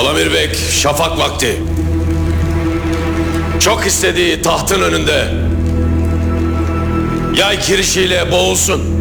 Alamirbek şafak vakti. Çok istediği tahtın önünde yay kirişiyle boğulsun.